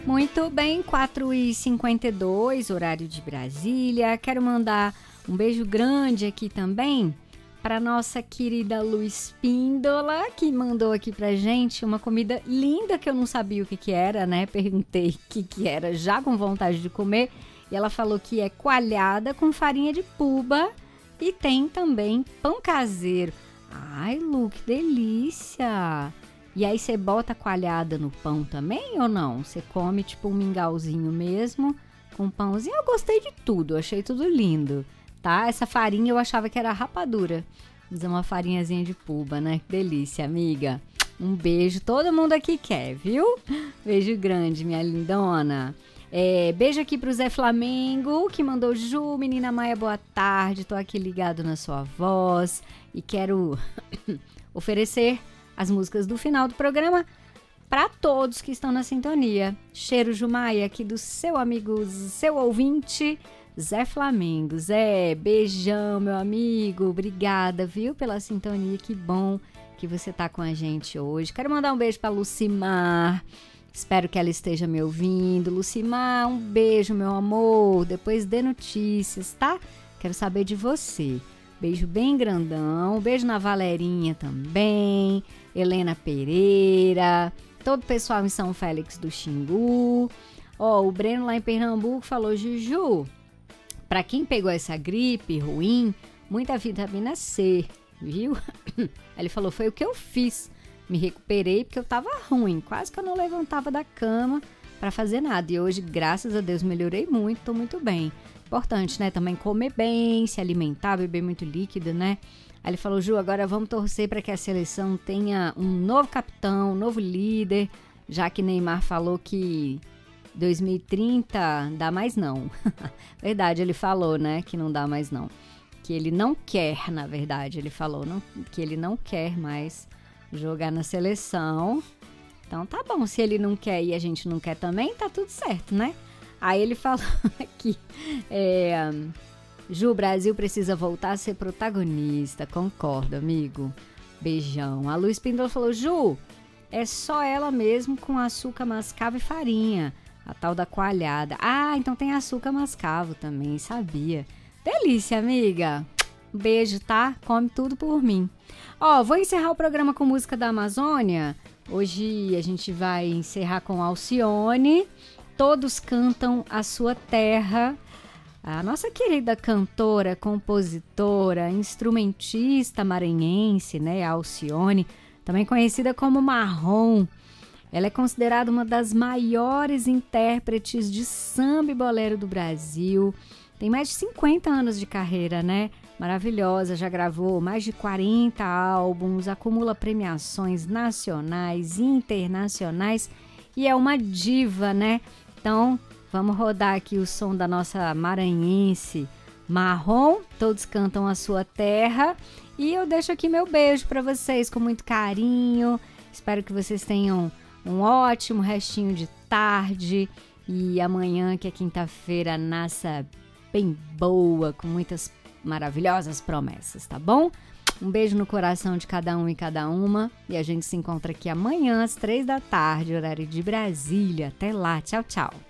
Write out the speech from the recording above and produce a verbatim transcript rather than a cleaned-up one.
Muito bem, quatro e cinquenta e dois, horário de Brasília. Quero mandar um beijo grande aqui também para nossa querida Lu Espíndola, que mandou aqui pra gente uma comida linda que eu não sabia o que que era, né? Perguntei o que que era, já com vontade de comer. E ela falou que é coalhada com farinha de puba e tem também pão caseiro. Ai, Lu, que delícia! E aí você bota coalhada no pão também ou não? Você come tipo um mingauzinho mesmo, com pãozinho. Eu gostei de tudo, achei tudo lindo, tá? Essa farinha eu achava que era rapadura. Usa uma farinhazinha de puba, né? Que delícia, amiga. Um beijo, todo mundo aqui quer, viu? Beijo grande, minha lindona. É, beijo aqui pro Zé Flamengo, que mandou: Ju, menina Maia, boa tarde. Tô aqui ligado na sua voz e quero oferecer as músicas do final do programa para todos que estão na sintonia. Cheiro, Jumaia, aqui do seu amigo, seu ouvinte, Zé Flamengo. Zé, beijão, meu amigo. Obrigada, viu, pela sintonia. Que bom que você tá com a gente hoje. Quero mandar um beijo para Lucimar. Espero que ela esteja me ouvindo. Lucimar, um beijo, meu amor. Depois dê notícias, tá? Quero saber de você. Beijo bem grandão. Beijo na Valerinha também. Helena Pereira. Todo o pessoal em São Félix do Xingu. Ó, o Breno lá em Pernambuco falou: Juju, pra quem pegou essa gripe ruim, muita vitamina C, viu? Ele falou: foi o que eu fiz. Me recuperei porque eu tava ruim. Quase que eu não levantava da cama pra fazer nada. E hoje, graças a Deus, melhorei muito. Tô muito bem. Importante, né? Também comer bem, se alimentar, beber muito líquido, né? Aí ele falou: Ju, agora vamos torcer para que a seleção tenha um novo capitão, um novo líder, já que Neymar falou que dois mil e trinta dá mais não. Verdade, ele falou, né? Que não dá mais não. Que ele não quer, na verdade, ele falou não, que ele não quer mais jogar na seleção. Então tá bom, se ele não quer e a gente não quer também, tá tudo certo, né? Aí ele falou aqui, é, Ju, o Brasil precisa voltar a ser protagonista. Concordo, amigo. Beijão. A Lu Espíndola falou: Ju, é só ela mesmo com açúcar mascavo e farinha. A tal da coalhada. Ah, então tem açúcar mascavo também, sabia. Delícia, amiga. Beijo, tá? Come tudo por mim. Ó, vou encerrar o programa com música da Amazônia. Hoje a gente vai encerrar com Alcione. Todos cantam a sua terra. A nossa querida cantora, compositora, instrumentista maranhense, né, Alcione, também conhecida como Marrom. Ela é considerada uma das maiores intérpretes de samba e bolero do Brasil. Tem mais de cinquenta anos de carreira, né? Maravilhosa, já gravou mais de quarenta álbuns, acumula premiações nacionais e internacionais e é uma diva, né? Então, vamos rodar aqui o som da nossa maranhense Marrom. Todos cantam a sua terra. E eu deixo aqui meu beijo para vocês com muito carinho. Espero que vocês tenham um ótimo restinho de tarde. E amanhã, que é quinta-feira, nasça bem boa, com muitas maravilhosas promessas, tá bom? Um beijo no coração de cada um e cada uma. E a gente se encontra aqui amanhã às três da tarde, horário de Brasília. Até lá. Tchau, tchau.